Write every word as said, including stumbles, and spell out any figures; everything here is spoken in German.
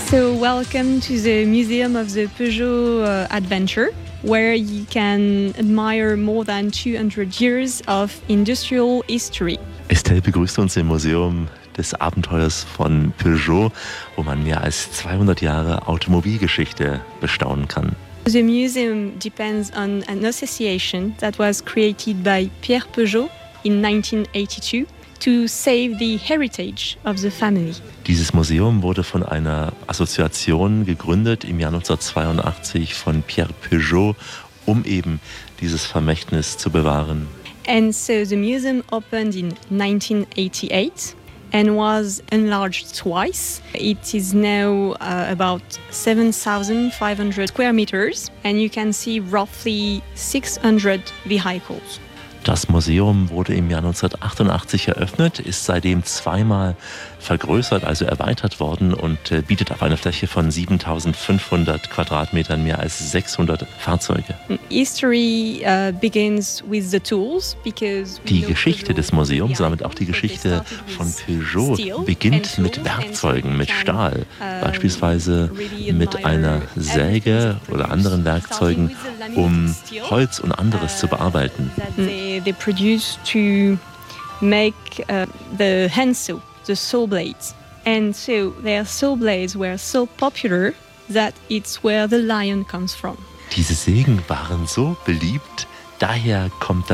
So welcome to the Museum of the Peugeot uh, Adventure, where you can admire more than two hundred years of industrial history. Estelle begrüßt uns im Museum des Abenteuers von Peugeot, wo man mehr als zweihundert Jahre Automobilgeschichte bestaunen kann. The museum depends on an association that was created by Pierre Peugeot in nineteen eighty-two to save the heritage of the family. Dieses Museum wurde von einer Assoziation gegründet im Jahr neunzehnhundertzweiundachtzig von Pierre Peugeot, um eben dieses Vermächtnis zu bewahren. And so the museum opened in nineteen eighty-eight and was enlarged twice. It is now uh, about seven thousand five hundred square meters, and you can see roughly six hundred vehicles. Das Museum wurde im Jahr neunzehnhundertachtundachtzig eröffnet, ist seitdem zweimal vergrößert, also erweitert worden und bietet auf einer Fläche von siebentausendfünfhundert Quadratmetern mehr als sechshundert Fahrzeuge. History uh, begins with the tools because die Geschichte des Museums, damit auch die Geschichte von Peugeot, beginnt mit Werkzeugen, mit Stahl, beispielsweise mit einer Säge oder anderen Werkzeugen, um Holz und anderes zu bearbeiten. They produce to make uh, the hand saw, the saw blades. And so their saw blades were so popular that it's where the lion comes from. Diese Sägen waren so beliebt, daher kommt